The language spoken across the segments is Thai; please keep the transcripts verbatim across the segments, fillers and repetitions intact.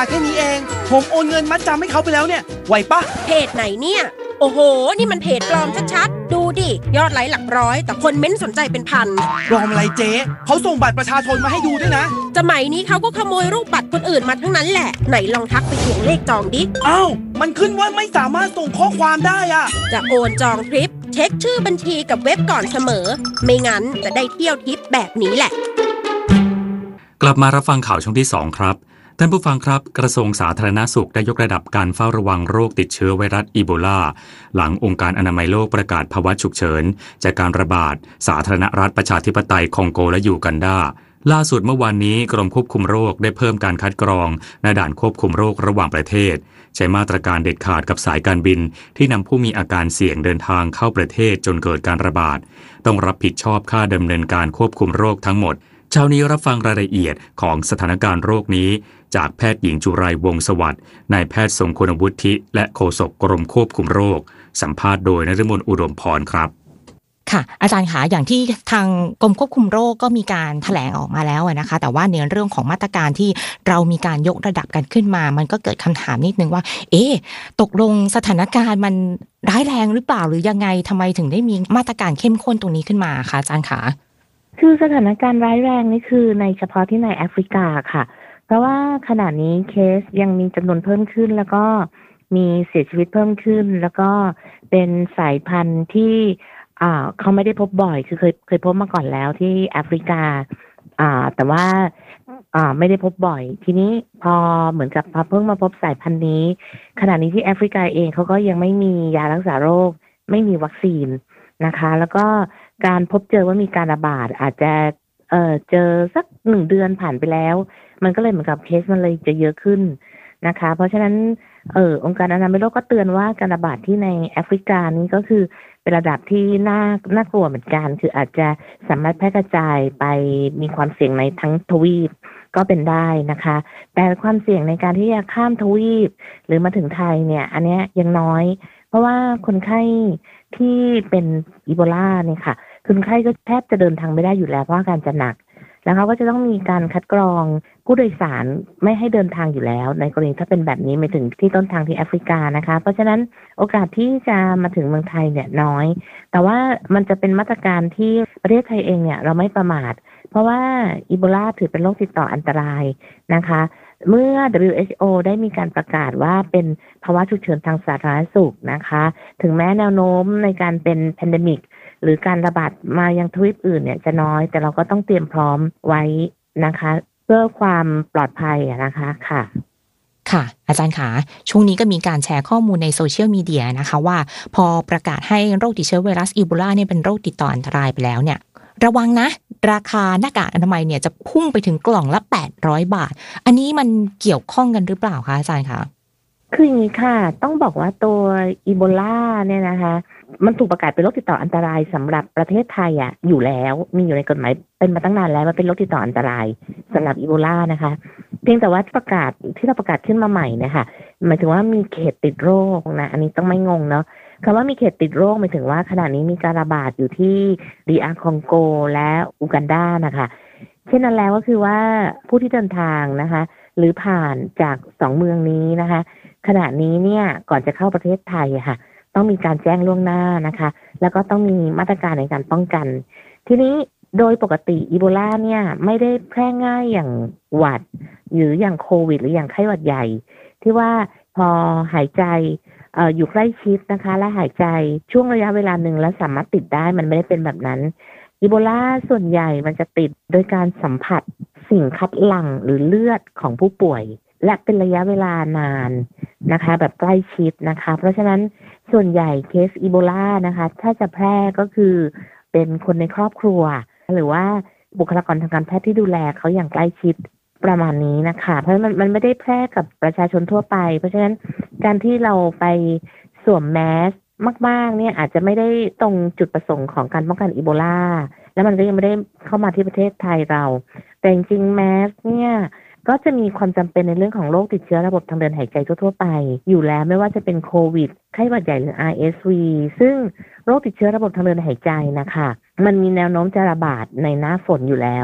าแค่นี้เองผมโอนเงินมัดจำให้เขาไปแล้วเนี่ยไหวปะเพจไหนเนี่ยโอ้โหนี่มันเพจปลอมชัดๆดูดิยอดไลค์หลักร้อยแต่คนเม้นสนใจเป็นพันปลอมอะไรเจ๊เขาส่งบัตรประชาชนมาให้ดูด้วยนะสมัยนี้เขาก็ขโมยรูปบัตรคนอื่นมาทั้งนั้นแหละไหนลองทักไปทวงเลขจองดิอ้าวมันขึ้นว่าไม่สามารถส่งข้อความได้อะจะโอนจองทริปเช็คชื่อบัญชีกับเว็บก่อนเสมอไม่งั้นจะได้เที่ยวทิปแบบนี้แหละกลับมารับฟังข่าวช่วงที่สองครับท่านผู้ฟังครับกระทรวงสาธารณสุขได้ยกระดับการเฝ้าระวังโรคติดเชื้อไวรัสอีโบลาหลังองค์การอนามัยโลกประกาศภาวะฉุกเฉินจากการระบาดสาธารณรัฐประชาธิปไตยคองโกและยูกันดาล่าสุดเมื่อวานนี้กรมควบคุมโรคได้เพิ่มการคัดกรองณด่านควบคุมโรคระหว่างประเทศใช้มาตรการเด็ดขาดกับสายการบินที่นำผู้มีอาการเสี่ยงเดินทางเข้าประเทศจนเกิดการระบาดต้องรับผิดชอบค่าดำเนินการควบคุมโรคทั้งหมดเช้านี้รับฟังรายละเอียดของสถานการณ์โรคนี้จากแพทย์หญิงจุไรวงศ์สวัสดิ์นายแพทย์ทรงคุณวุฒิและโฆษกกรมควบคุมโรคสัมภาษณ์โดยนฤมลอุดมพรครับค่ะอาจารย์คะอย่างที่ทางกรมควบคุมโรคก็มีการแถลงออกมาแล้วนะคะแต่ว่าในเรื่องของมาตรการที่เรามีการยกระดับกันขึ้นมามันก็เกิดคำถามนิดนึงว่าเอ๊ะตกลงสถานการณ์มันร้ายแรงหรือเปล่าหรือยังไงทำไมถึงได้มีมาตรการเข้มข้นตรงนี้ขึ้นมาคะอาจารย์คะคือสถานการณ์ร้ายแรงนี่คือในเฉพาะที่ในแอฟริกาค่ะเพราะว่าขณะนี้เคสยังมีจำนวนเพิ่มขึ้นแล้วก็มีเสียชีวิตเพิ่มขึ้นแล้วก็เป็นสายพันธุ์ที่อ่าเขาไม่ได้พบบ่อยคือเคยเคยพบมาก่อนแล้วที่แอฟริกาอ่าแต่ว่าอ่าไม่ได้พบบ่อยทีนี้พอเหมือนกับพอเพิ่งมาพบสายพันธุ์นี้ขณะนี้ที่แอฟริกาเองเขาก็ยังไม่มียารักษาโรคไม่มีวัคซีนนะคะแล้วก็การพบเจอว่ามีการระบาดอาจจะเอ่อเจอสักหนึ่งเดือนผ่านไปแล้วมันก็เลยเหมือนกับเคสมันเลยจะเยอะขึ้นนะคะเพราะฉะนั้นเอ่อองค์การอนามัยโลกก็เตือนว่าการระบาดที่ในแอฟริกานี้ก็คือเป็นระดับที่น่าน่ากลัวเหมือนกันคืออาจจะสามารถแพร่กระจายไปมีความเสี่ยงในทั้งทวีปก็เป็นได้นะคะแต่ความเสี่ยงในการที่จะข้ามทวีปหรือมาถึงไทยเนี่ยอันนี้ยังน้อยเพราะว่าคนไข้ที่เป็นอีโบลาเนี่ยค่ะคนไข้ก็แทบจะเดินทางไม่ได้อยู่แล้วเพราะอาการจะหนักแล้วเขาก็จะต้องมีการคัดกรองผู้โดยสารไม่ให้เดินทางอยู่แล้วในกรณีถ้าเป็นแบบนี้ไปถึงที่ต้นทางที่แอฟริกานะคะเพราะฉะนั้นโอกาสที่จะมาถึงเมืองไทยเนี่ยน้อยแต่ว่ามันจะเป็นมาตรการที่ประเทศไทยเองเนี่ยเราไม่ประมาทเพราะว่าอีโบลาถือเป็นโรคติดต่ออันตรายนะคะเมื่อ ดับเบิลยู เอช โอ ได้มีการประกาศว่าเป็นภาวะฉุกเฉินทางสาธารณสุขนะคะถึงแม้แนวโน้มในการเป็นแพนเดมิกหรือการระบาดมายังทวีปอื่นเนี่ยจะน้อยแต่เราก็ต้องเตรียมพร้อมไว้นะคะเพื่อความปลอดภัยนะคะค่ะค่ะอาจารย์คะช่วงนี้ก็มีการแชร์ข้อมูลในโซเชียลมีเดียนะคะว่าพอประกาศให้โรคติดเชื้อไวรัสอีโบลาเนี่ยเป็นโรคติดต่ออันตรายไปแล้วเนี่ยระวังนะราคาหน้ากากอนามัยเนี่ยจะพุ่งไปถึงกล่องละแปดร้อยบาทอันนี้มันเกี่ยวข้องกันหรือเปล่าคะอาจารย์คะคืออย่างนี้ค่ะต้องบอกว่าตัวอีโบลาเนี่ยนะคะมันถูกประกาศเป็นโรคติดต่ออันตรายสำหรับประเทศไทยอ่ะอยู่แล้วมีอยู่ในกฎหมายเป็นมาตั้งนานแล้วมันเป็นโรคติดต่ออันตรายสำหรับอีโบลานะคะเพียงแต่ว่าประกาศที่เราประกาศขึ้นมาใหม่เนี่ยค่ะหมายถึงว่ามีเขตติดโรคนะอันนี้ต้องไม่งงเนาะคำว่ามีเขตติดโรคหมายถึงว่าขณะนี้มีการระบาดอยู่ที่ดีอาร์คองโกและอูกันดานะคะเช่นนั้นแล้วก็คือว่าผู้ที่เดินทางนะคะหรือผ่านจากสองเมืองนี้นะคะขณะนี้เนี่ยก่อนจะเข้าประเทศไทยค่ะต้องมีการแจ้งล่วงหน้านะคะแล้วก็ต้องมีมาตรการในการป้องกันทีนี้โดยปกติอีโบลาเนี่ยไม่ได้แพร่ง่ายอย่างหวัดหรืออย่างโควิดหรืออย่างไข้หวัดใหญ่ที่ว่าพอหายใจเอ่ออยู่ใกล้ชิดนะคะและหายใจช่วงระยะเวลาหนึ่งแล้วสามารถติดได้มันไม่ได้เป็นแบบนั้นอีโบลาส่วนใหญ่มันจะติดโดยการสัมผัสสิ่งคัดหลั่งหรือเลือดของผู้ป่วยและเป็นระยะเวลานานนะคะแบบใกล้ชิดนะคะเพราะฉะนั้นส่วนใหญ่เคสอีโบลานะคะถ้าจะแพร่ก็คือเป็นคนในครอบครัวหรือว่าบุคลากรทางการแพทย์ที่ดูแลเขาอย่างใกล้ชิดประมาณนี้นะคะเพราะมันมันไม่ได้แพร่กับประชาชนทั่วไปเพราะฉะนั้นการที่เราไปสวมแมสมากๆเนี่ยอาจจะไม่ได้ตรงจุดประสงค์ของการป้องกันอีโบลาแล้วมันก็ยังไม่ได้เข้ามาที่ประเทศไทยเราแต่จริงๆแมสเนี่ยก็จะมีความจำเป็นในเรื่องของโรคติดเชื้อระบบทางเดินหายใจทั่วๆไปอยู่แล้วไม่ว่าจะเป็นโควิดไข้หวัดใหญ่หรือ อาร์ เอส วี ซึ่งโรคติดเชื้อระบบทางเดินหายใจนะคะมันมีแนวโน้มจะระบาดในหน้าฝนอยู่แล้ว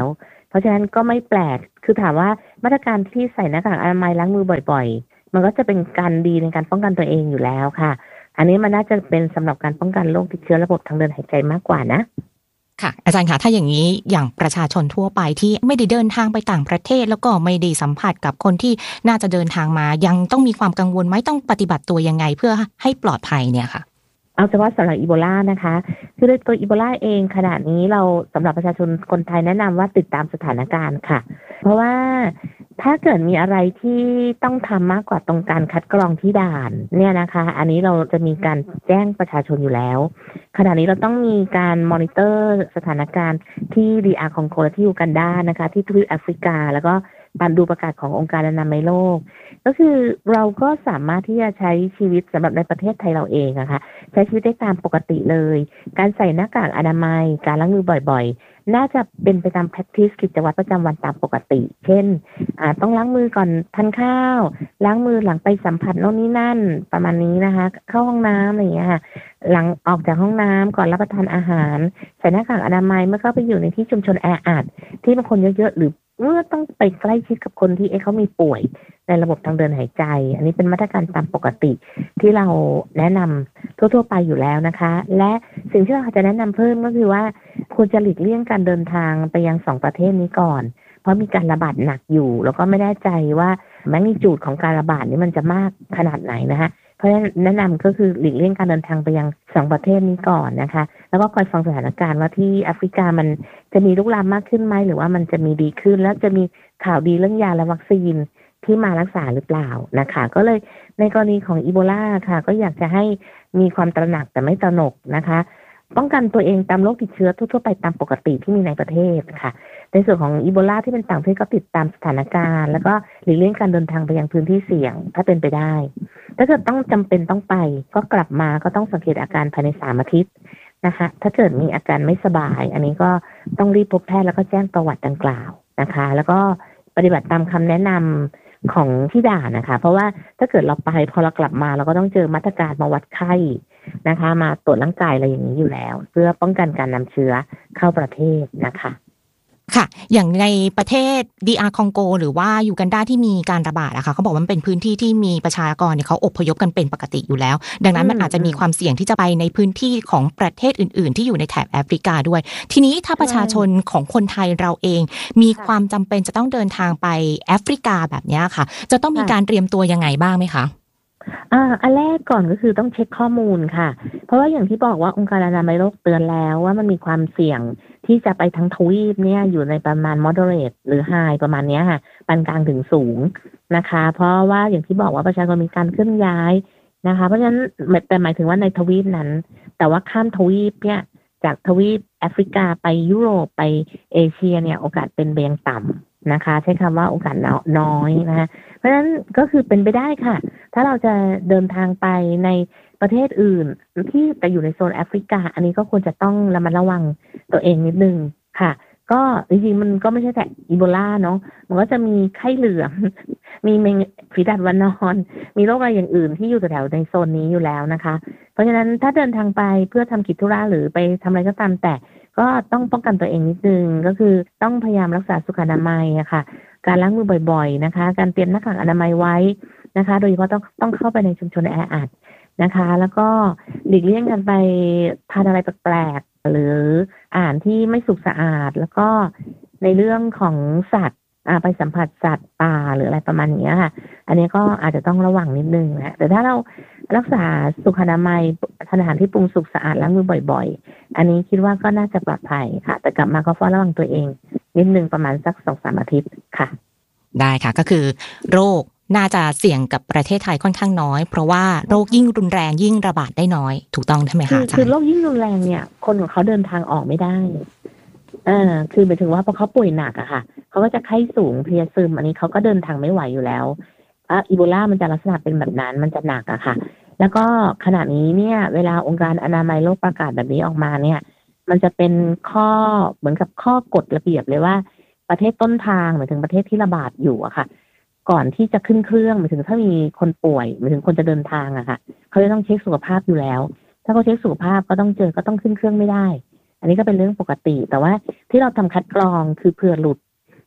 เพราะฉะนั้นก็ไม่แปลกคือถามว่ามาตรการที่ใส่หน้ากากอนามัยล้างมือบ่อยๆมันก็จะเป็นการดีในการป้องกันตัวเองอยู่แล้วค่ะอันนี้มันน่าจะเป็นสำหรับการป้องกันโรคติดเชื้อระบบทางเดินหายใจมากกว่านะค่ะอาจารย์คะถ้าอย่างนี้อย่างประชาชนทั่วไปที่ไม่ได้เดินทางไปต่างประเทศแล้วก็ไม่ได้สัมผัสกับคนที่น่าจะเดินทางมายังต้องมีความกังวลไหมต้องปฏิบัติตัวยังไงเพื่อให้ปลอดภัยเนี่ยค่ะเอาเฉพาะสำหรับอีโบลานะคะคือโดยตัวอีโบลาเองขณะนี้เราสำหรับประชาชนคนไทยแนะนำว่าติดตามสถานการณ์ค่ะเพราะว่าถ้าเกิดมีอะไรที่ต้องทำมากกว่าตรงการคัดกรองที่ด่านเนี่ยนะคะอันนี้เราจะมีการแจ้งประชาชนอยู่แล้วขณะนี้เราต้องมีการมอนิเตอร์สถานการณ์ที่ดีอาร์คองโกและที่ยูกันดานะคะที่ทวีปแอฟริกาแล้วก็ตามดูประกาศขององค์การอนามัยโลกก็คือเราก็สามารถที่จะใช้ชีวิตสำหรับในประเทศไทยเราเองอะค่ะใช้ชีวิตได้ตามปกติเลยการใส่หน้ากากอนามัยการล้างมือบ่อยๆน่าจะเป็นไปตาม practice กิจวัตรประจำวันตามปกติเช่นอ่าต้องล้างมือก่อนทานข้าวล้างมือหลังไปสัมผัสโน่นนี่นั่นประมาณนี้นะคะเข้าห้องน้ำอะไรอย่างเงี้ยค่ะหลังออกจากห้องน้ำก่อนรับประทานอาหารใส่หน้ากากอนามัยเมื่อเข้าไปอยู่ในที่ชุมชนแออัดที่บางคนเยอะๆหรือเมื่อต้องไปใกล้ชิดกับคนที่เอ๊ะเขามีป่วยในระบบทางเดินหายใจอันนี้เป็นมาตรการตามปกติที่เราแนะนำทั่วๆไปอยู่แล้วนะคะและสิ่งที่เราจะแนะนำเพิ่มก็คือว่าควรจะหลีกเลี่ยงการเดินทางไปยังสองประเทศนี้ก่อนเพราะมีการระบาดหนักอยู่แล้วก็ไม่แน่ใจว่าแมกนิจูดของการระบาดนี้มันจะมากขนาดไหนนะคะเพราะฉะนั้นแนะนำก็คือหลีกเลี่ยงการเดินทางไปยังสองประเทศนี้ก่อนนะคะแล้วก็คอยฟังสถานการณ์ว่าที่แอฟริกามันจะมีลุกลามมากขึ้นไหมหรือว่ามันจะมีดีขึ้นแล้วจะมีข่าวดีเรื่องยาและวัคซีนที่มารักษาหรือเปล่านะคะก็เลยในกรณีของอีโบลาค่ะก็อยากจะให้มีความตระหนักแต่ไม่ตระหนกนะคะป้องกันตัวเองตามโรคติดเชื้อทั่วๆไปตามปกติที่มีในประเทศค่ะในส่วนของอีโบลาที่เป็นต่างประเทศก็ติดตามสถานการณ์แล้วก็หลีกเลี่ยงการเดินทางไปยังพื้นที่เสี่ยงถ้าเป็นไปได้ถ้าเกิดต้องจำเป็นต้องไปก็กลับมาก็ต้องสังเกตอาการภายในสามอาทิตย์นะคะถ้าเกิดมีอาการไม่สบายอันนี้ก็ต้องรีบพบแพทย์แล้วก็แจ้งประวัติดังกล่าวนะคะแล้วก็ปฏิบัติตามคำแนะนำของที่ด่านนะคะเพราะว่าถ้าเกิดเราไปพอเรากลับมาเราก็ต้องเจอมาตรการมาวัดไข้นะคะมาตรวจร่างกายอะไรอย่างนี้อยู่แล้วเพื่อป้องกันการนำเชื้อเข้าประเทศนะคะค่ะอย่างในประเทศ ดี อาร์ คองโกหรือว่ายูกันดาที่มีการระบาดอะค่ะเขาบอกว่ามันเป็นพื้นที่ที่มีประชากรเนี่ยเขาอพยพกันเป็นปกติอยู่แล้วดังนั้นมันอาจจะมีความเสี่ยงที่จะไปในพื้นที่ของประเทศอื่นๆที่อยู่ในแถบแอฟริกาด้วยทีนี้ถ้าประชาชนของคนไทยเราเองมีความจำเป็นจะต้องเดินทางไปแอฟริกาแบบนี้ค่ะจะต้องมีการเตรียมตัวยังไงบ้างไหมคะอ่าอันแรกก่อนก็คือต้องเช็คข้อมูลค่ะเพราะว่าอย่างที่บอกว่าองค์การอนามัยโลกเตือนแล้วว่ามันมีความเสี่ยงที่จะไปทั้งทวีปเนี่ยอยู่ในประมาณ moderate หรือ high ประมาณนี้ค่ะปานกลางถึงสูงนะคะเพราะว่าอย่างที่บอกว่าประชากรมีการเคลื่อนย้ายนะคะเพราะฉะนั้นแต่หมายถึงว่าในทวีปนั้นแต่ว่าข้ามทวีปเนี่ยจากทวีปแอฟริกาไปยุโรปไปเอเชียเนี่ยโอกาสเป็นไปยังต่ำนะคะใช้คำว่าโอกาสน้อยนะคะเพราะฉะนั้นก็คือเป็นไปได้ค่ะถ้าเราจะเดินทางไปในประเทศอื่นที่แต่อยู่ในโซนแอฟริกาอันนี้ก็ควรจะต้องระมัดระวังตัวเองนิดนึงค่ะก็จริงๆมันก็ไม่ใช่แต่อีโบลาเนาะมันก็จะมีไข้เหลืองมีเมงฝีดาษวานอนมีโรคอะไรอย่างอื่นที่อยู่แถวในโซนนี้อยู่แล้วนะคะเพราะฉะนั้นถ้าเดินทางไปเพื่อทำกิจธุระหรือไปทำอะไรก็ตามแต่ก็ต้องป้องกันตัวเองนิดนึงก็คือต้องพยายามรักษาสุขอนามัยอะค่ะการล้างมือบ่อยๆนะคะการเตรียมหน้ากากอนามัยไว้นะคะโดยเฉพาะต้องต้องเข้าไปในชุมชนแออัดนะคะแล้วก็หลีกเลี่ยงกันไปทานอะไรแปลกๆหรืออาหารที่ไม่สุกสะอาดแล้วก็ในเรื่องของสัตว์ไปสัมผัสสัตว์ป่าหรืออะไรประมาณนี้ค่ะอันนี้ก็อาจจะต้องระวังนิดนึงนะแต่ถ้าเรารักษาสุขอนามัยทานอาหารที่ปรุงสุกสะอาดล้างมือบ่อยๆอันนี้คิดว่าก็น่าจะปลอดภัยค่ะแต่กลับมาก็เฝ้าระวังตัวเองนิดนึงประมาณสัก สองถึงสาม อาทิตย์ค่ะได้ค่ะก็คือโรคน่าจะเสี่ยงกับประเทศไทยค่อนข้างน้อยเพราะว่าโรคยิ่งรุนแรงยิ่งระบาดได้น้อยถูกต้องใช่ไหมคะอาจารย์คือโรคยิ่งรุนแรงเนี่ยคนของเขาเดินทางออกไม่ได้อ่าคือหมายถึงว่าพอเขาป่วยหนักอะค่ะเขาก็จะไข้สูงเพลียซึมอันนี้เขาก็เดินทางไม่ไหวอยู่แล้วอ่ะอีโบลามันจะลักษณะเป็นแบบนั้นมันจะหนักอะค่ะแล้วก็ขณะนี้เนี่ยเวลาองค์การอนามัยโลกประกาศแบบนี้ออกมาเนี่ยมันจะเป็นข้อเหมือนกับข้อกฎระเบียบเลยว่าประเทศต้นทางหมายถึงประเทศที่ระบาดอยู่อะค่ะก่อนที่จะขึ้นเครื่องหมายถึงถ้ามีคนป่วยหมายถึงคนจะเดินทางอะค่ะเขาจะต้องเช็คสุขภาพอยู่แล้วถ้าเขาเช็คสุขภาพก็ต้องเจอก็ต้องขึ้นเครื่องไม่ได้อันนี้ก็เป็นเรื่องปกติแต่ว่าที่เราทำคัดกรองคือเผื่อหลุด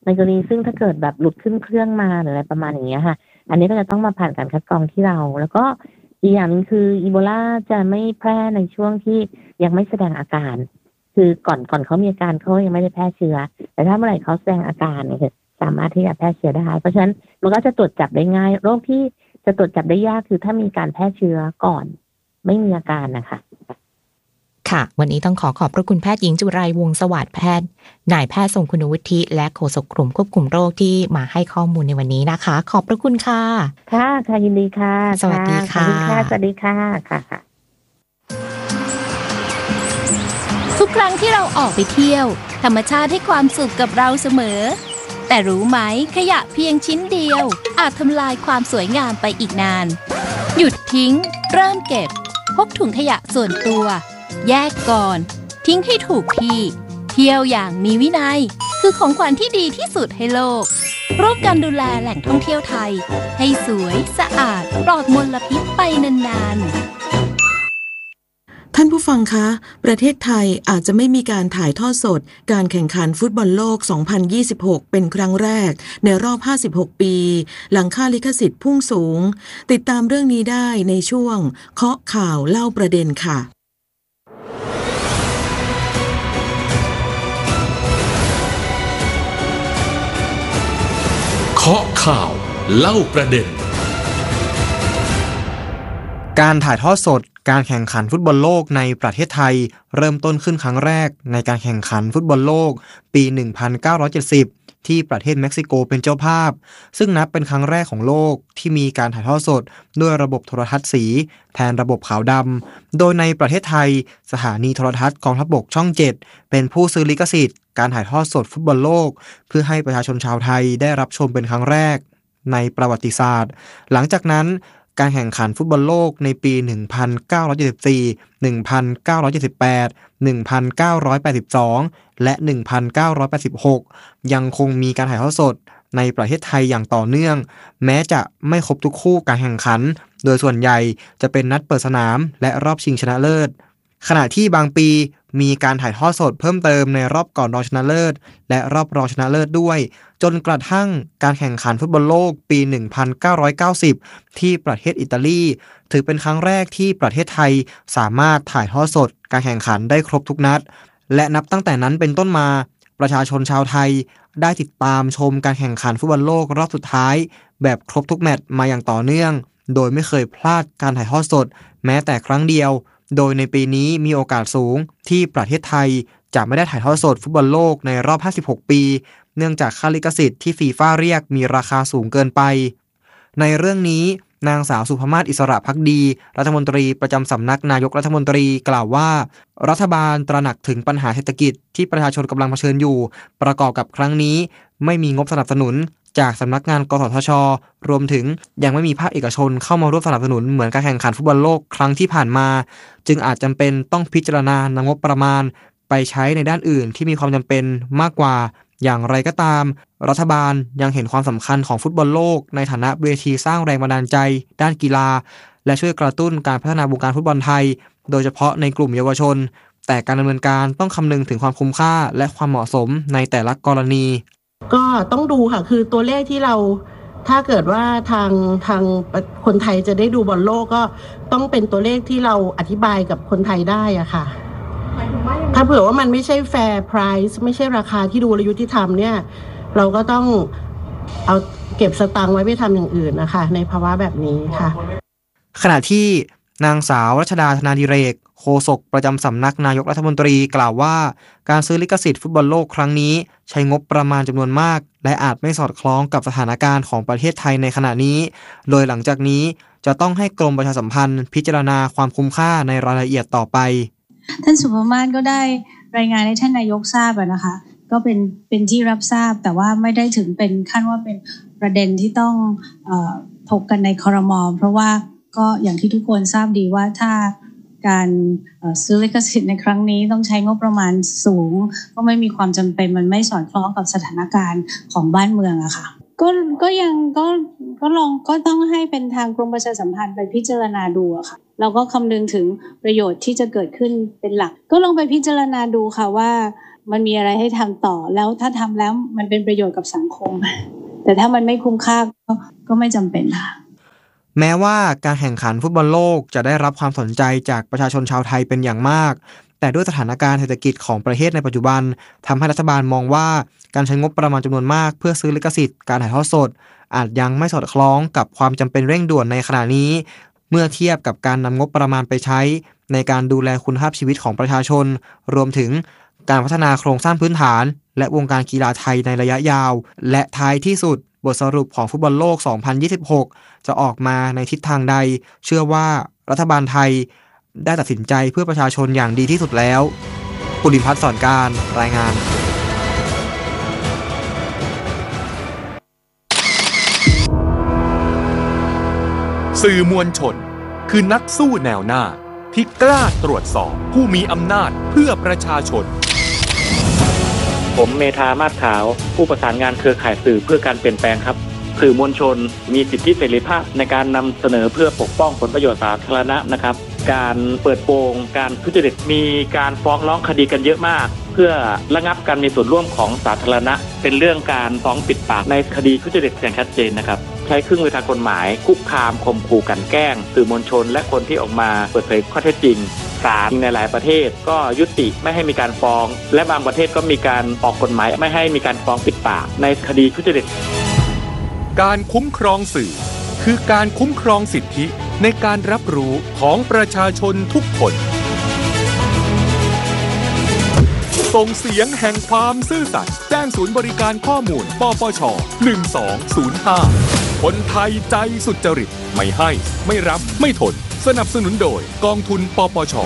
ในกรณีซึ่งถ้าเกิดแบบหลุดขึ้นเครื่องมาหรืออะไรประมาณอย่างเงี้ยค่ะอันนี้ก็จะต้องมาผ่านการคัดกรองที่เราแล้วก็อีกอย่างนึงคืออีโบลาจะไม่แพร่ในช่วงที่ยังไม่แสดงอาการคือก่อนก่อนเขามีอาการเขายังไม่ได้แพร่เชื้อแต่ถ้าเมื่อไหร่เขาแสดงอาการเนี่ยสามารถที่จะแพร่เชื้อได้เพราะฉะนั้นมันก็จะตรวจจับได้ง่ายโรคที่จะตรวจจับได้ยากคือถ้ามีการแพร่เชื้อก่อนไม่มีอาการนะคะค่ะวันนี้ต้องขอขอบพระคุณแพทย์หญิงจุไรวงศ์สวัสดิ์แพทย์นายแพทย์ทรงคุณวุฒิและโฆษกกลุ่มควบคุมโรคที่มาให้ข้อมูลในวันนี้นะคะขอบพระคุณค่ะค่ะค่ะยินดีค่ะสวัสดีค่ะสวัสดีค่ะค่ะค่ะทุกครั้งที่เราออกไปเที่ยวธรรมชาติให้ความสุขกับเราเสมอแต่รู้ไหมขยะเพียงชิ้นเดียวอาจทำลายความสวยงามไปอีกนานหยุดทิ้งเริ่มเก็บพกถุงขยะส่วนตัวแยกก่อนทิ้งให้ถูกที่เที่ยวอย่างมีวินัยคือของขวัญที่ดีที่สุดให้โลกร่วมกันดูแลแหล่งท่องเที่ยวไทยให้สวยสะอาดปลอดมลพิษไปนานๆท่านผู้ฟังคะประเทศไทยอาจจะไม่มีการถ่ายทอดสดการแข่งขันฟุตบอลโลก สองพันยี่สิบหก เป็นครั้งแรกในรอบ ห้าสิบหก ปีหลังค่าลิขสิทธิ์พุ่งสูงติดตามเรื่องนี้ได้ในช่วงเคาะข่าวเล่าประเด็นค่ะเคาะข่าวเล่าประเด็นการถ่ายทอดสดการแข่งขันฟุตบอลโลกในประเทศไทยเริ่มต้นขึ้นครั้งแรกในการแข่งขันฟุตบอลโลกปี หนึ่งพันเก้าร้อยเจ็ดสิบ ที่ประเทศเม็กซิโกเป็นเจ้าภาพซึ่งนับเป็นครั้งแรกของโลกที่มีการถ่ายทอดสดด้วยระบบโทรทัศน์สีแทนระบบขาวดำโดยในประเทศไทยสถานีโทรทัศน์กองทัพบกช่องเจ็ดเป็นผู้ซื้อลิขสิทธิ์การถ่ายทอดสดฟุตบอลโลกเพื่อให้ประชาชนชาวไทยได้รับชมเป็นครั้งแรกในประวัติศาสตร์หลังจากนั้นการแข่งขันฟุตบอลโลกในปี หนึ่งพันเก้าร้อยเจ็ดสิบสี่ หนึ่งพันเก้าร้อยเจ็ดสิบแปด หนึ่งพันเก้าร้อยแปดสิบสอง และ หนึ่งพันเก้าร้อยแปดสิบหก ยังคงมีการถ่ายทอดสดในประเทศไทยอย่างต่อเนื่องแม้จะไม่ครบทุกคู่การแข่งขันโดยส่วนใหญ่จะเป็นนัดเปิดสนามและรอบชิงชนะเลิศขณะที่บางปีมีการถ่ายทอดสดเพิ่มเติมในรอบก่อนรองชนะเลิศและรอบรองชนะเลิศด้วยจนกระทั่งการแข่งขันฟุตบอลโลกปี หนึ่งพันเก้าร้อยเก้าสิบ ที่ประเทศอิตาลีถือเป็นครั้งแรกที่ประเทศไทยสามารถถ่ายทอดสดการแข่งขันได้ครบทุกนัดและนับตั้งแต่นั้นเป็นต้นมาประชาชนชาวไทยได้ติดตามชมการแข่งขันฟุตบอลโลกรอบสุดท้ายแบบครบทุกแมตช์มาอย่างต่อเนื่องโดยไม่เคยพลาดการถ่ายทอดสดแม้แต่ครั้งเดียวโดยในปีนี้มีโอกาสสูงที่ประเทศไทยจะไม่ได้ถ่ายทอดสดฟุตบอลโลกในรอบห้าสิบหกปีเนื่องจากค่าลิขสิทธิ์ที่ฟีฟ่าเรียกมีราคาสูงเกินไปในเรื่องนี้นางสาวสุภมาศอิสระภักดีรัฐมนตรีประจำสำนักนายกรัฐมนตรีกล่าวว่ารัฐบาลตระหนักถึงปัญหาเศรษฐกิจที่ประชาชนกำลังเผชิญอยู่ประกอบกับครั้งนี้ไม่มีงบสนับสนุนจากสำนักงานกสทช.รวมถึงยังไม่มีภาคเอกชนเข้ามาร่วมสนับสนุนเหมือนการแข่งขันฟุตบอลโลกครั้งที่ผ่านมาจึงอาจจำเป็นต้องพิจารณานำงบประมาณไปใช้ในด้านอื่นที่มีความจำเป็นมากกว่าอย่างไรก็ตามรัฐบาลยังเห็นความสำคัญของฟุตบอลโลกในฐานะเวทีสร้างแรงบันดาลใจด้านกีฬาและช่วยกระตุ้นการพัฒนาวงการฟุตบอลไทยโดยเฉพาะในกลุ่มเยาวชนแต่การดำเนินการต้องคำนึงถึงความคุ้มค่าและความเหมาะสมในแต่ละกรณีก็ต้องดูค่ะคือตัวเลขที่เราถ้าเกิดว่าทางทางคนไทยจะได้ดูบอลโลกก็ต้องเป็นตัวเลขที่เราอธิบายกับคนไทยได้อะค่ะถ้าเผื่อว่ามันไม่ใช่แฟร์ไพรซ์ไม่ใช่ราคาที่ดูและยุติธรรมเนี่ยเราก็ต้องเอาเก็บสตางค์ไว้ไปทำอย่างอื่นนะคะในภาวะแบบนี้ค่ะขณะที่นางสาวรัชดาธนาดิเรกโฆษกประจำสำนักนายกรัฐมนตรีกล่าวว่าการซื้อลิขสิทธิ์ฟุตบอลโลกครั้งนี้ใช้งบประมาณจำนวนมากและอาจไม่สอดคล้องกับสถานการณ์ของประเทศไทยในขณะนี้โดยหลังจากนี้จะต้องให้กรมประชาสัมพันธ์พิจารณาความคุ้มค่าในรายละเอียดต่อไปท่านสุภมาศก็ได้รายงานให้ท่านนายกทราบนะคะก็เป็นเป็นที่รับทราบแต่ว่าไม่ได้ถึงเป็นขั้นว่าเป็นประเด็นที่ต้องเอ่อถกกันในครม.เพราะว่าก็อย่างที่ทุกคนทราบดีว่าถ้าการซื้อลิขสิทธิ์ในครั้งนี้ต้องใช้งบประมาณสูงก็ไม่มีความจำเป็นมันไม่สอดคล้องกับสถานการณ์ของบ้านเมืองอะค่ะก็ก็ยังก็ก็ลองก็ต้องให้เป็นทางกรมประชาสัมพันธ์ไปพิจารณาดูอะค่ะเราก็คำนึงถึงประโยชน์ที่จะเกิดขึ้นเป็นหลักก็ลองไปพิจารณาดูค่ะว่ามันมีอะไรให้ทำต่อแล้วถ้าทำแล้วมันเป็นประโยชน์กับสังคมแต่ถ้ามันไม่คุ้มค่าก็ก็ไม่จำเป็นค่ะแม้ว่าการแข่งขันฟุตบอลโลกจะได้รับความสนใจจากประชาชนชาวไทยเป็นอย่างมากแต่ด้วยสถานการณ์เศรษฐกิจของประเทศในปัจจุบันทำให้รัฐบาลมองว่าการใช้งบประมาณจำนวนมากเพื่อซื้อลิขสิทธิ์การถ่ายทอดสดอาจยังไม่สอดคล้องกับความจำเป็นเร่งด่วนในขณะนี้เมื่อเทียบกับการนำงบประมาณไปใช้ในการดูแลคุณภาพชีวิตของประชาชนรวมถึงการพัฒนาโครงสร้างพื้นฐานและวงการกีฬาไทยในระยะยาวและท้ายที่สุดบทสรุปของฟุตบอลโลก สองพันยี่สิบหก จะออกมาในทิศทางใดเชื่อว่ารัฐบาลไทยได้ตัดสินใจเพื่อประชาชนอย่างดีที่สุดแล้วปุริพัฒน์สอนการรายงานสื่อมวลชนคือนักสู้แนวหน้าที่กล้าตรวจสอบผู้มีอำนาจเพื่อประชาชนผมเมธามาศขาวผู้ประสานงานเครือข่ายสื่อเพื่อการเปลี่ยนแปลงครับสื่อมวลชนมีสิทธิเสรีภาพในการนำเสนอเพื่อปกป้องผลประโยชน์สาธารณะนะครับการเปิดโปงการทุจริตมีการฟ้องร้องคดีกันเยอะมากเพื่อระงับการมีส่วนร่วมของสาธารณะเป็นเรื่องการฟ้องปิดปากในคดีทุจริตอย่างชัดเจนนะครับใช้เครื่องมือทางกฎหมายคุกคามข่มขู่กันแกล้งสื่อมวลชนและคนที่ออกมาเปิดเผยข้อเท็จจริงศาลในหลายประเทศก็ยุติไม่ให้มีการฟ้องและบางประเทศก็มีการออกกฎหมายไม่ให้มีการฟ้องปิดปากในคดีทุจริตการคุ้มครองสื่อคือการคุ้มครองสิทธิในการรับรู้ของประชาชนทุกคนส่งเสียงแห่งความซื่อสัตย์แจ้งศูนย์บริการข้อมูลปปชหนึ่งสองศูนย์ห้าคนไทยใจสุจริตไม่ให้ไม่รับไม่ทนสนับสนุนโดยกองทุนปปช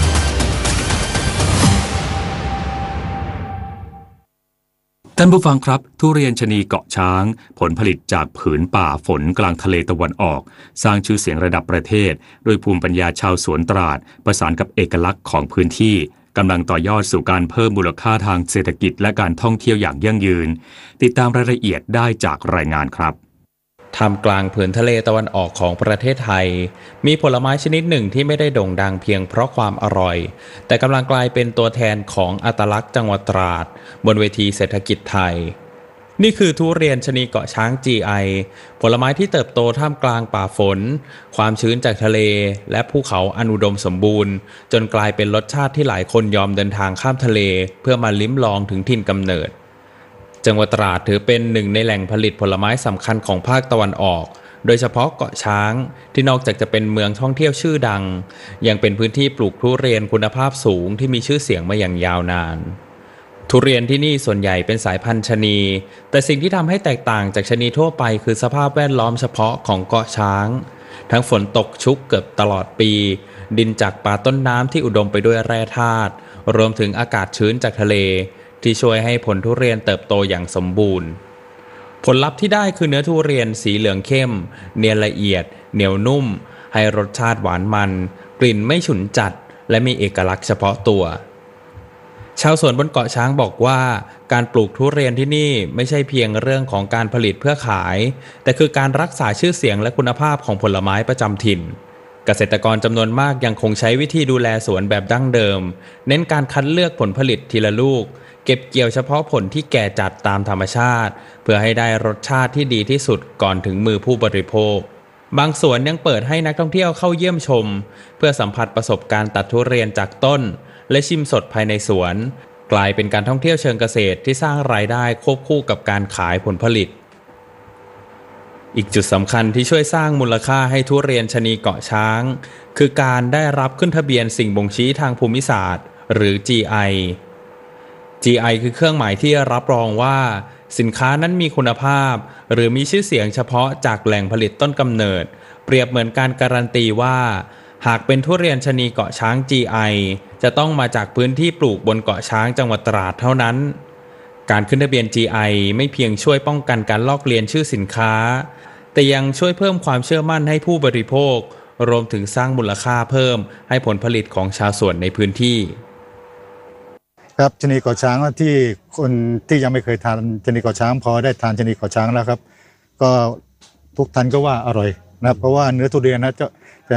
ท่านผู้ฟังครับทุเรียนชะนีเกาะช้างผลผลิตจากผืนป่าฝนกลางทะเลตะวันออกสร้างชื่อเสียงระดับประเทศโดยภูมิปัญญาชาวสวนตราดประสานกับเอกลักษณ์ของพื้นที่กำลังต่อยอดสู่การเพิ่มมูลค่าทางเศรษฐกิจและการท่องเที่ยวอย่างยั่งยืนติดตามรายละเอียดได้จากรายงานครับท่ามกลางผืนทะเลตะวันออกของประเทศไทยมีผลไม้ชนิดหนึ่งที่ไม่ได้โด่งดังเพียงเพราะความอร่อยแต่กำลังกลายเป็นตัวแทนของอัตลักษณ์จังหวัดตราดบนเวทีเศรษฐกิจไทยนี่คือทุเรียนชะนีเกาะช้าง จี ไอ ผลไม้ที่เติบโตท่ามกลางป่าฝนความชื้นจากทะเลและภูเขาอันอุดมสมบูรณ์จนกลายเป็นรสชาติที่หลายคนยอมเดินทางข้ามทะเลเพื่อมาลิ้มลองถึงถิ่นกำเนิดจังหวัดตราดถือเป็นหนึ่งในแหล่งผลิตผลไม้สำคัญของภาคตะวันออกโดยเฉพาะเกาะช้างที่นอกจากจะเป็นเมืองท่องเที่ยวชื่อดังยังเป็นพื้นที่ปลูกทุเรียนคุณภาพสูงที่มีชื่อเสียงมาอย่างยาวนานทุเรียนที่นี่ส่วนใหญ่เป็นสายพันธุ์ชะนีแต่สิ่งที่ทำให้แตกต่างจากชะนีทั่วไปคือสภาพแวดล้อมเฉพาะของเกาะช้างทั้งฝนตกชุกเกือบตลอดปีดินจากป่าต้นน้ำที่อุดมไปด้วยแร่ธาตุรวมถึงอากาศชื้นจากทะเลที่ช่วยให้ผลทุเรียนเติบโตอย่างสมบูรณ์ผลลัพธ์ที่ได้คือเนื้อทุเรียนสีเหลืองเข้มเนียนละเอียดเหนียวนุ่มให้รสชาติหวานมันกลิ่นไม่ฉุนจัดและมีเอกลักษณ์เฉพาะตัวชาวสวนบนเกาะช้างบอกว่าการปลูกทุเรียนที่นี่ไม่ใช่เพียงเรื่องของการผลิตเพื่อขายแต่คือการรักษาชื่อเสียงและคุณภาพของผลไม้ประจำถิ่นเกษตรกรจำนวนมากยังคงใช้วิธีดูแลสวนแบบดั้งเดิมเน้นการคัดเลือกผลผลิตทีละลูกเก็บเกี่ยวเฉพาะผลที่แก่จัดตามธรรมชาติเพื่อให้ได้รสชาติที่ดีที่สุดก่อนถึงมือผู้บริโภคบางสวนยังเปิดให้นักท่องเที่ยวเข้าเยี่ยมชมเพื่อสัมผัสประสบการณ์ตัดทุเรียนจากต้นและชิมสดภายในสวนกลายเป็นการท่องเที่ยวเชิงเกษตรที่สร้างรายได้ควบคู่กับการขายผลผลิตอีกจุดสำคัญที่ช่วยสร้างมูลค่าให้ทุเรียนชะนีเกาะช้างคือการได้รับขึ้นทะเบียนสิ่งบ่งชี้ทางภูมิศาสตร์หรือ จี ไอ จี ไอ คือเครื่องหมายที่รับรองว่าสินค้านั้นมีคุณภาพหรือมีชื่อเสียงเฉพาะจากแหล่งผลิตต้นกำเนิดเปรียบเหมือนการการันตีว่าหากเป็นทุเรียนชะนีเกาะช้าง จี ไอ จะต้องมาจากพื้นที่ปลูกบนเกาะช้างจังหวัดตราดเท่านั้นการขึ้นทะเบียน จี ไอ ไม่เพียงช่วยป้องกันการลอกเลียนชื่อสินค้าแต่ยังช่วยเพิ่มความเชื่อมั่นให้ผู้บริโภครวมถึงสร้างมูลค่าเพิ่มให้ผลผลิตของชาวสวนในพื้นที่ครับชะนีเกาะช้างที่คนที่ยังไม่เคยทานชะนีเกาะช้างพอได้ทานชะนีเกาะช้างแล้วครับก็ทุกท่านก็ว่าอร่อยนะครับเพราะว่าเนื้อทุเรียนนะจะเป็น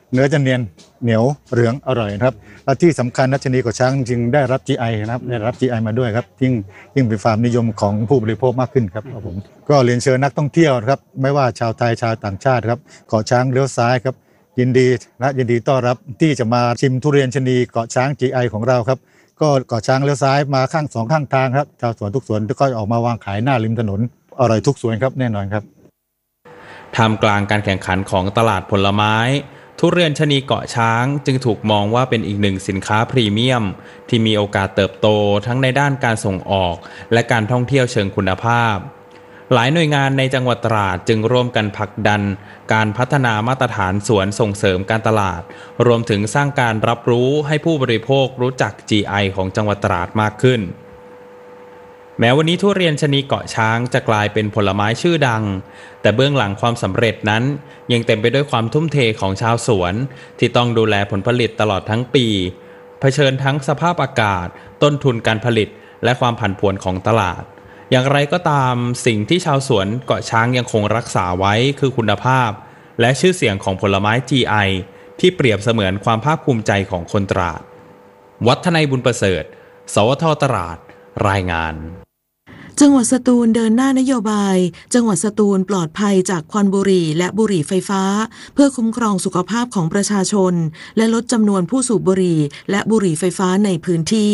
เนื้อจะเนียนเหนียวเหลืองอร่อยนะครับและที่สำคัญนะชะนีเกาะช้างจริงได้รับ จี ไอ นะครับได้รับ จี ไอ มาด้วยครับยิ่งยิ่งเป็นความนิยมของผู้บริโภคมากขึ้นครับผมก็เรียนเชิญนักท่องเที่ยวครับไม่ว่าชาวไทยชาวต่างชาติครับเกาะช้างเลี้ยวซ้ายครับยินดีและยินดีต้อนรับที่จะมาชิมทุเรียนชะนีเกาะช้าง จี ไอ ของเราครับก็เกาะช้างเลี้ยวซ้ายมาข้างสองข้างทางครับชาวสวนทุกสวนก็ออกมาวางขายหน้าริมถนนอร่อยทุกสวนครับแน่นอนครับท่ามกลางการแข่งขันของตลาดผลไม้ทุเรียนชะนีเกาะช้างจึงถูกมองว่าเป็นอีกหนึ่งสินค้าพรีเมียมที่มีโอกาสเติบโตทั้งในด้านการส่งออกและการท่องเที่ยวเชิงคุณภาพหลายหน่วยงานในจังหวัดตราดจึงร่วมกันผลักดันการพัฒนามาตรฐานสวนส่งเสริมการตลาดรวมถึงสร้างการรับรู้ให้ผู้บริโภครู้จัก จี ไอ ของจังหวัดตราดมากขึ้นแม้วันนี้ทุเรียนชะนีเกาะช้างจะกลายเป็นผลไม้ชื่อดังแต่เบื้องหลังความสำเร็จนั้นยังเต็มไปด้วยความทุ่มเทของชาวสวนที่ต้องดูแลผลผลิตตลอดทั้งปีเผชิญทั้งสภาพอากาศต้นทุนการผลิตและความผันผวนของตลาดอย่างไรก็ตามสิ่งที่ชาวสวนเกาะช้างยังคงรักษาไว้คือคุณภาพและชื่อเสียงของผลไม้ จี ไอ ที่เปรียบเสมือนความภาคภูมิใจของคนตราดวัฒนัยบุญประเสริฐสวท.ตราดรายงานจังหวัดสตูลเดินหน้านโยบายจังหวัดสตูลปลอดภัยจากควันบุหรี่และบุหรี่ไฟฟ้าเพื่อคุ้มครองสุขภาพของประชาชนและลดจำนวนผู้สูบบุหรี่และบุหรี่ไฟฟ้าในพื้นที่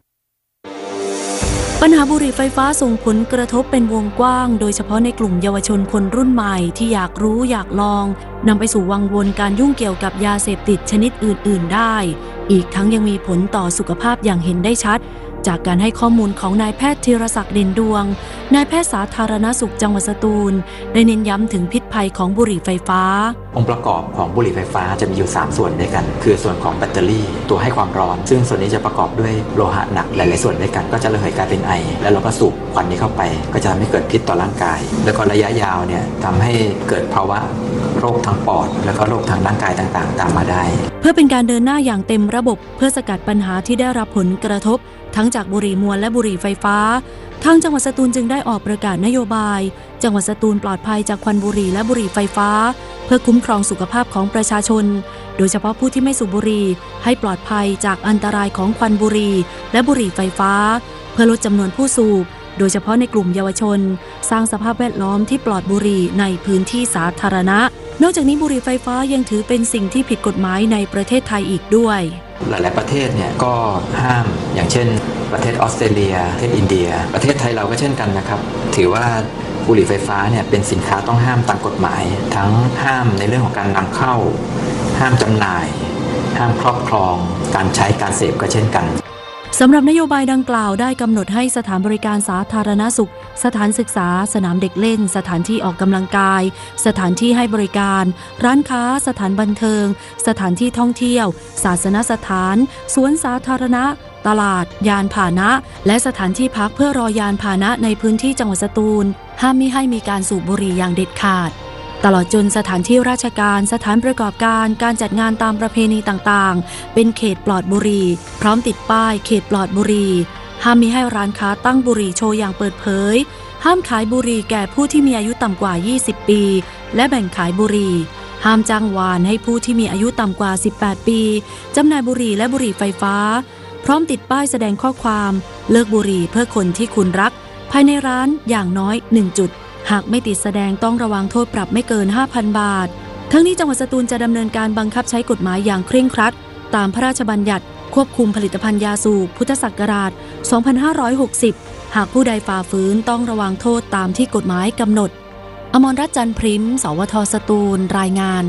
ปัญหาบุหรี่ไฟฟ้าส่งผลกระทบเป็นวงกว้างโดยเฉพาะในกลุ่มเยาวชนคนรุ่นใหม่ที่อยากรู้อยากลองนำไปสู่วังวนการยุ่งเกี่ยวกับยาเสพติดชนิดอื่นๆได้อีกทั้งยังมีผลต่อสุขภาพอย่างเห็นได้ชัดจากการให้ข้อมูลของนายแพทย์ธีรศักดิ์เด่นดวงนายแพทย์สาธารณสุขจังหวัดสตูลได้เน้นย้ำถึงพิษภัยของบุหรี่ไฟฟ้าองค์ประกอบของบุหรี่ไฟฟ้าจะมีอยู่สามส่วนด้วยกันคือส่วนของแบตเตอรี่ตัวให้ความร้อนซึ่งส่วนนี้จะประกอบด้วยโลหะหนักหลายๆส่วนด้วยกันก็จะระเหยกลายเป็นไอแล้วเราก็สูบควันนี้เข้าไปก็จะทำให้เกิดพิษต่อร่างกายแล้วก็ระยะยาวเนี่ยทำให้เกิดภาวะโรคทางปอดแล้วก็โรคทางร่างกายต่างๆตามมาได้เพื่อเป็นการเดินหน้าอย่างเต็มระบบเพื่อสกัดปัญหาที่ได้รับผลกระทบทั้งจากบุหรี่มวลและบุหรี่ไฟฟ้าทางจังหวัดสตูลจึงได้ออกประกาศนโยบายจังหวัดสตูลปลอดภัยจากควันบุหรี่และบุหรี่ไฟฟ้าเพื่อคุ้มครองสุขภาพของประชาชนโดยเฉพาะผู้ที่ไม่สูบบุหรี่ให้ปลอดภัยจากอันตรายของควันบุหรี่และบุหรี่ไฟฟ้าเพื่อลดจำนวนผู้สูบโดยเฉพาะในกลุ่มเยาวชนสร้างสภาพแวดล้อมที่ปลอดบุหรี่ในพื้นที่สาธารณะนอกจากนี้บุหรี่ไฟฟ้ายังถือเป็นสิ่งที่ผิดกฎหมายในประเทศไทยอีกด้วยหลายๆประเทศเนี่ยก็ห้ามอย่างเช่นประเทศออสเตรเลียประเทศอินเดียประเทศไทยเราก็เช่นกันนะครับถือว่าบุหรี่ไฟฟ้าเนี่ยเป็นสินค้าต้องห้ามตามกฎหมายทั้งห้ามในเรื่องของการนำเข้าห้ามจำหน่ายห้ามครอบครองการใช้การเสพก็เช่นกันสำหรับนโยบายดังกล่าวได้กำหนดให้สถานบริการสาธารณสุขสถานศึกษาสนามเด็กเล่นสถานที่ออกกำลังกายสถานที่ให้บริการร้านค้าสถานบันเทิงสถานที่ท่องเที่ยวศาสนสถานสวนสาธารณะตลาดยานพาหนะและสถานที่พักเพื่อรอยานพาหนะในพื้นที่จังหวัดสตูลห้ามมิให้มีการสูบบุหรี่อย่างเด็ดขาดตลอดจนสถานที่ราชการสถานประกอบการการจัดงานตามประเพณีต่างๆเป็นเขตปลอดบุหรี่พร้อมติดป้ายเขตปลอดบุหรี่ห้ามมิให้ร้านค้าตั้งบุหรี่โชว์อย่างเปิดเผยห้ามขายบุหรี่แก่ผู้ที่มีอายุต่ำกว่ายี่สิบปีและแบ่งขายบุหรี่ห้ามจ้างวานให้ผู้ที่มีอายุต่ำกว่าสิบแปดปีจำหน่ายบุหรี่และบุหรี่ไฟฟ้าพร้อมติดป้ายแสดงข้อความเลิกบุหรี่เพื่อคนที่คุณรักภายในร้านอย่างน้อยหนึ่งจุดหากไม่ติดแสดงต้องระวังโทษปรับไม่เกิน ห้าพัน บาททั้งนี้จังหวัดสตูลจะดำเนินการบังคับใช้กฎหมายอย่างเคร่งครัดตามพระราชบัญญัติควบคุมผลิตภัณฑ์ยาสูบพุทธศักราชสองพันห้าร้อยหกสิบหากผู้ใดฝ่าฝืนต้องระวังโทษตามที่กฎหมายกำหนดอมรรัตน์จันทร์พริมสวทสตูลรายงาน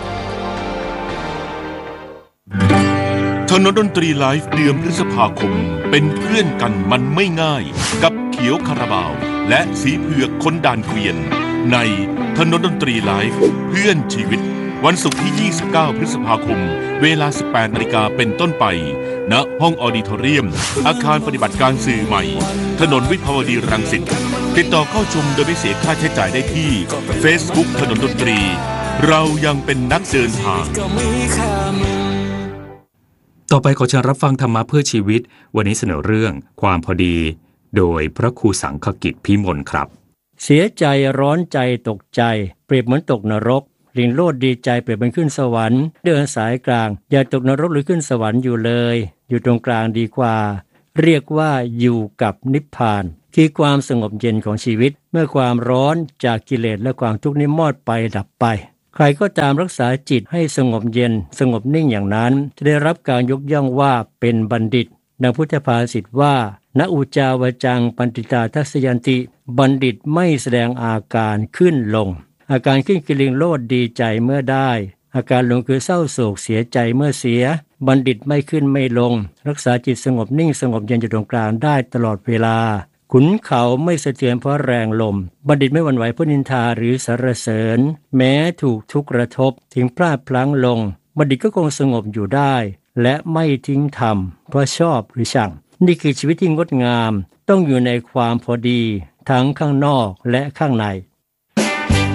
ถนนดนตรีไลฟ์เดือนพฤษภาคมเป็นเพื่อนกันมันไม่ง่ายกับเขียวคาราบาวและสีเผือกคนด่านเกวียนในถนนดนตรีไลฟ์เพื่อนชีวิตวันศุกร์ที่ยี่สิบเก้าพฤษภาคมเวลา สิบแปดนาฬิกาเป็นต้นไปณห้องออดิทอเรียมอาคารปฏิบัติการสื่อใหม่ถนนวิภาวดีรังสิตติดต่อเข้าชมโดยไม่เสียค่าใช้จ่ายได้ที่ Facebook ถนนดนตรีเรายังเป็นนักเดินทางต่อไปขอเชิญรับฟังธรรมะเพื่อชีวิตวันนี้เสนอเรื่องความพอดีโดยพระครูสังฆกิจพิมลครับเสียใจร้อนใจตกใจเปรียบเหมือนตกนรกลิงโลดดีใจเปรียบเป็นขึ้นสวรรค์เดินสายกลางอย่าตกนรกหรือขึ้นสวรรค์อยู่เลยอยู่ตรงกลางดีกว่าเรียกว่าอยู่กับนิพพานคือความสงบเย็นของชีวิตเมื่อความร้อนจากกิเลสและความทุกข์นี้มอดไปดับไปใครก็ตามรักษาจิตให้สงบเย็นสงบนิ่งอย่างนั้นจะได้รับการยกย่องว่าเป็นบัณฑิตดังพุทธภาษิตว่าณอุจาวจังปันติตาทัสยันติบัณฑิตไม่แสดงอาการขึ้นลงอาการขึ้นคือลิงโลดดีใจเมื่อได้อาการลงคือเศร้าโศกเสียใจเมื่อเสียบัณฑิตไม่ขึ้นไม่ลงรักษาจิตสงบนิ่งสงบเย็นอยู่ตรงกลางได้ตลอดเวลาขุนเขาไม่สะเทือนเพราะแรงลมบัณฑิตไม่หวั่นไหวเพราะนินทาหรือสรรเสริญแม้ถูกทุกข์กระทบถึงพลาดพลั้งลงบัณฑิตก็คงสงบอยู่ได้และไม่ทิ้งธรรมเพราะชอบหรือชังนี่คือชีวิตที่งดงามต้องอยู่ในความพอดีทั้งข้างนอกและข้างใน